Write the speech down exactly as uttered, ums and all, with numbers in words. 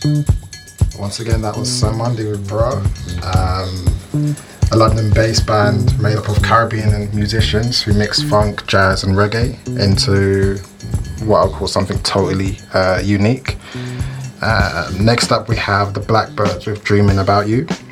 Once again, that was Sun Monday with Bra, um, a London-based band made up of Caribbean and musicians who mix funk, jazz and reggae into what I'll call something totally uh, unique. Uh, next up we have the Blackbirds with Dreaming About You.